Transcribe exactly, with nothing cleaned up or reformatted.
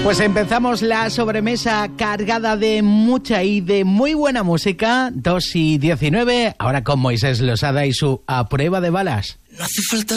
Pues empezamos la sobremesa cargada de mucha y de muy buena música, dos y diecinueve, ahora con Moisés Losada y su A Prueba de Balas. No hace falta